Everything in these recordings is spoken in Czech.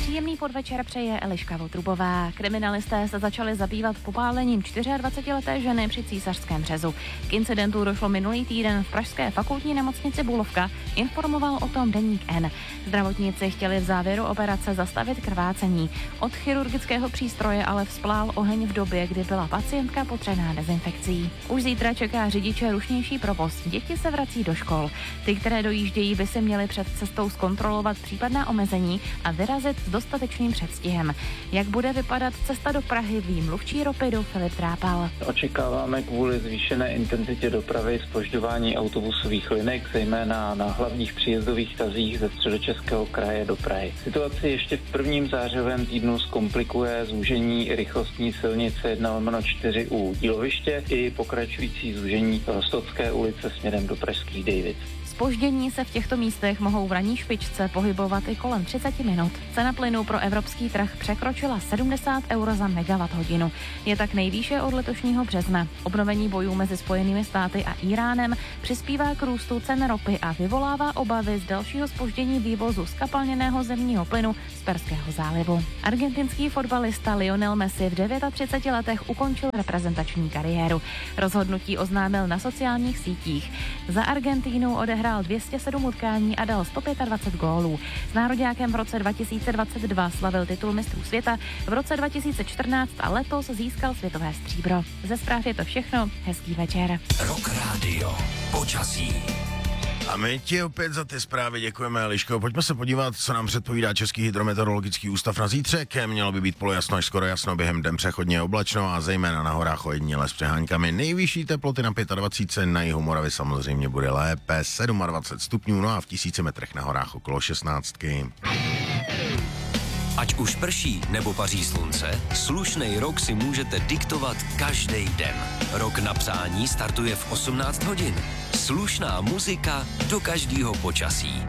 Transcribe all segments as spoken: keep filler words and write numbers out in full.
Příjemný podvečer přeje Eliška Votrubová. Kriminalisté se začali zabývat popálením dvacetčtyřleté ženy při Císařském Březu. K incidentu došlo minulý týden v pražské fakultní nemocnici Bulovka, informoval o tom deník N. Zdravotníci chtěli v závěru operace zastavit krvácení. Od chirurgického přístroje ale vzplál oheň v době, kdy byla pacientka potřená dezinfekcí. Už zítra čeká řidiče rušnější provoz. Děti se vrací do škol. Ty, které dojíždějí, by se měly před cestou zkontrolovat případná omezení a vyrazit s dostatečným předstihem. Jak bude vypadat cesta do Prahy, ví mluvčí Ropidu Filip Drápal. Očekáváme kvůli zvýšené intenzitě dopravy zpožďování autobusových linek, zejména na hlavních příjezdových tazích ze Středočeského kraje do Prahy. Situaci ještě v prvním zářivém týdnu zkomplikuje zúžení rychlostní silnice jedna lomeno čtyři u Díloviště i pokračující zúžení Rostocké ulice směrem do pražských Dejvic. Zpoždění se v těchto místech mohou v ranní špičce pohybovat i kolem třicet minut. Cena plynu pro evropský trh překročila sedmdesát eur za megawatt hodinu. Je tak nejvýše od letošního března. Obnovení bojů mezi Spojenými státy a Íránem přispívá k růstu cen ropy a vyvolává obavy z dalšího zpoždění vývozu zkapalněného zemního plynu z Perského zálivu. Argentinský fotbalista Lionel Messi v třiceti devíti letech ukončil reprezentační kariéru. Rozhodnutí oznámil na sociálních sítích. Za Argentínu odehrál dvě stě sedm utkání a dal sto dvacet pět gólů. S nároďákem v roce dva tisíce dvacet dva slavil titul mistrů světa, v roce dva tisíce čtrnáct a letos získal světové stříbro. Ze zpráv je to všechno, hezký večer. Rock Radio, počasí. A my ti opět za ty zprávy děkujeme, Eliško. Pojďme se podívat, co nám předpovídá Český hydrometeorologický ústav na zítřek. Mělo by být polojasno až skoro jasno, během den přechodně oblačno a zejména na horách ojediněle s přeháňkami. Nejvyšší teploty na dvacet pět, na jihu Moravy samozřejmě bude lépe, dvacet sedm stupňů, no a v tisíci metrech na horách okolo šestnáctky. Ať už prší nebo paří slunce, slušnej rok si můžete diktovat každý den. Rok na přání startuje v osmnáct hodin. Slušná muzika do každého počasí.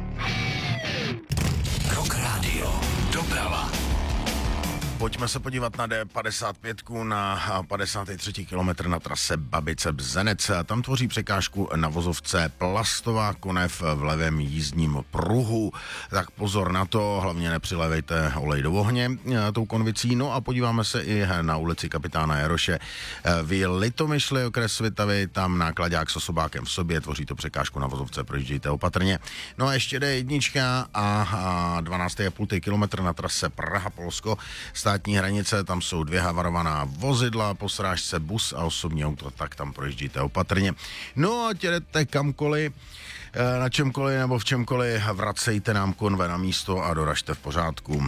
Rock Radio. Doprava. Pojďme se podívat na D padesát pět na padesátý třetí kilometr na trase Babice-Bzenec. Tam tvoří překážku na vozovce plastová konev v levém jízdním pruhu. Tak pozor na to, hlavně nepřilévejte olej do ohně tou konvicí. No a podíváme se i na ulici Kapitána Jaroše v Litomyšli, okres Svitavy. Tam nákladák s osobákem v sobě, tvoří to překážku na vozovce, projíždějte opatrně. No a ještě D jedna a dvanáctý a půl kilometr na trase Praha-Polsko. Státní hranice, tam jsou dvě havarovaná vozidla, po srážce bus a osobní auto, tak tam projíždíte opatrně. No a jdete kamkoliv, na čemkoliv nebo v čemkoliv, vracejte nám konve na místo a doražte v pořádku.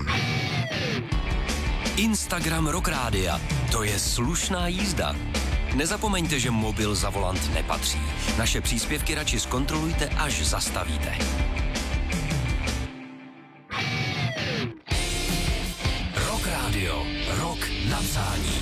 Instagram Rock Rádia, to je slušná jízda. Nezapomeňte, že mobil za volant nepatří. Naše příspěvky radši zkontrolujte, až zastavíte. Radio, rok na přání.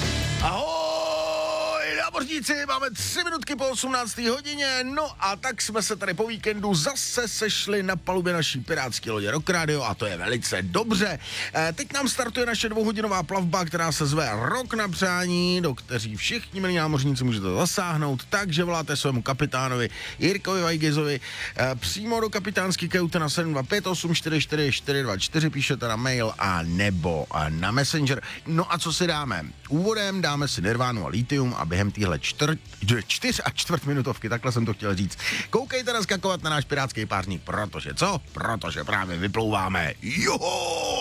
Ahoj, námořníci, máme tři minutky po osmnácté hodině, no a tak jsme se tady po víkendu zase sešli na palubě naší pirátské lodě Rock Radio a to je velice dobře. E, teď nám startuje naše dvouhodinová plavba, která se zve Rok na přání, do kteří všichni milí námořníci můžete zasáhnout, takže voláte svému kapitánovi Jirkovi Vajgizovi e, přímo do kapitánské kajuty na sedm dva pět osm čtyři čtyři čtyři dva čtyři, píšete na mail a nebo na Messenger. No a co si dáme? Úvodem dáme si Nirvánu a Lithium a během téhle čtyř, čtyř a čtvrt minutovky, takhle jsem to chtěl říct. Koukejte naskakovat na náš pirátský párník, protože co? Protože právě vyplouváme. Joho!